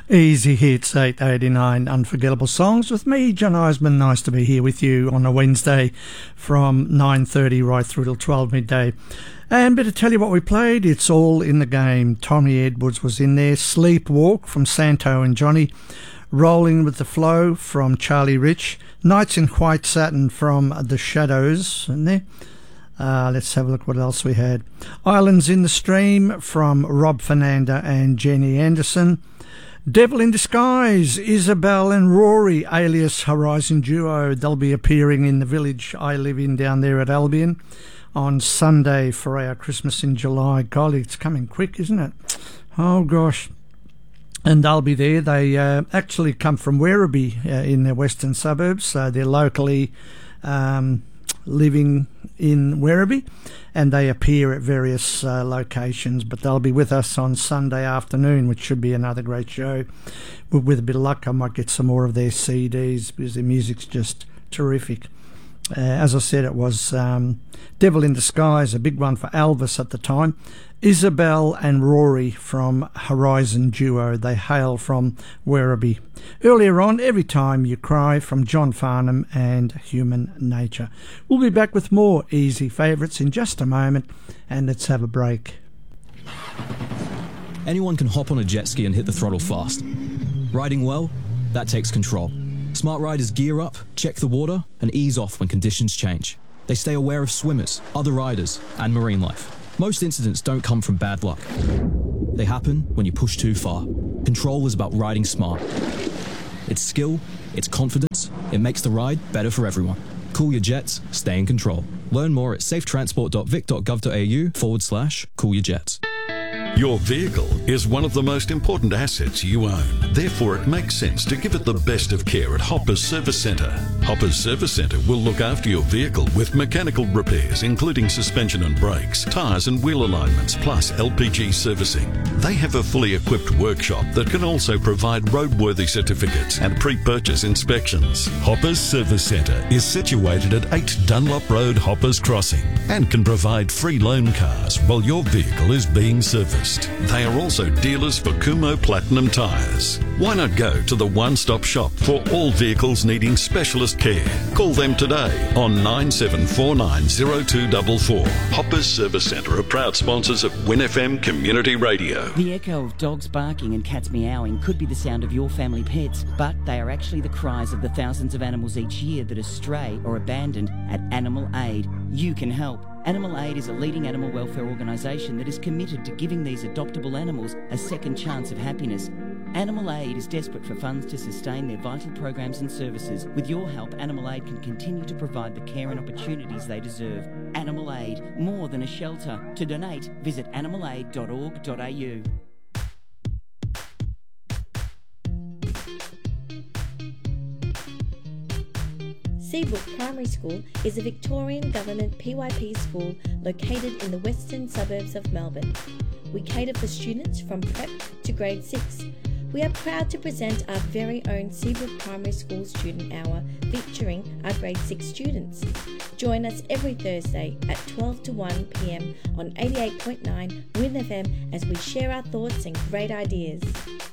Easy Hits 889 Unforgettable Songs with me, John Eisman. Nice to be here with you on a Wednesday from 9:30 right through till 12 midday. And better tell you what we played. It's all in the game. Tommy Edwards was in there. Sleepwalk from Santo and Johnny. Rolling with the Flow from Charlie Rich. Nights in White Satin from The Shadows in there. Let's have a look what else we had. Islands in the Stream from Rob Fernanda and Jenny Anderson. Devil in Disguise, Isabel and Rory, alias Horizon Duo. They'll be appearing in the village I live in down there at Albion on Sunday for our Christmas in July. Golly, it's coming quick, isn't it? Oh, gosh. And they'll be there. They actually come from Werribee in the western suburbs, so they're locally living in Werribee, and they appear at various locations, but they'll be with us on Sunday afternoon, which should be another great show. With a bit of luck, I might get some more of their CDs because their music's just terrific. As I said, it was Devil in Disguise, a big one for Elvis at the time. Isabel and Rory from Horizon Duo. They hail from Werribee. Earlier on, Every Time You Cry from John Farnham and Human Nature. We'll be back with more easy favourites in just a moment, and let's have a break. Anyone can hop on a jet ski and hit the throttle fast. Riding well, that takes control. Smart riders gear up, check the water, and ease off when conditions change. They stay aware of swimmers, other riders, and marine life. Most incidents don't come from bad luck. They happen when you push too far. Control is about riding smart. It's skill, it's confidence, it makes the ride better for everyone. Cool your jets, stay in control. Learn more at safetransport.vic.gov.au/coolyourjets. Your vehicle is one of the most important assets you own. Therefore, it makes sense to give it the best of care at Hoppers Service Centre. Hoppers Service Centre will look after your vehicle with mechanical repairs, including suspension and brakes, tyres and wheel alignments, plus LPG servicing. They have a fully equipped workshop that can also provide roadworthy certificates and pre-purchase inspections. Hoppers Service Centre is situated at 8 Dunlop Road, Hoppers Crossing, and can provide free loan cars while your vehicle is being serviced. They are also dealers for Kumho Platinum tyres. Why not go to the one-stop shop for all vehicles needing specialist care? Call them today on 97490244. Hoppers Service Centre are proud sponsors of Win FM Community Radio. The echo of dogs barking and cats meowing could be the sound of your family pets, but they are actually the cries of the thousands of animals each year that are stray or abandoned at Animal Aid. You can help. Animal Aid is a leading animal welfare organisation that is committed to giving these adoptable animals a second chance of happiness. Animal Aid is desperate for funds to sustain their vital programs and services. With your help, Animal Aid can continue to provide the care and opportunities they deserve. Animal Aid, more than a shelter. To donate, visit animalaid.org.au. Seabrook Primary School is a Victorian Government PYP school located in the western suburbs of Melbourne. We cater for students from prep to grade 6. We are proud to present our very own Seabrook Primary School Student Hour featuring our grade 6 students. Join us every Thursday at 12 to 1 p.m. on 88.9 Win FM as we share our thoughts and great ideas.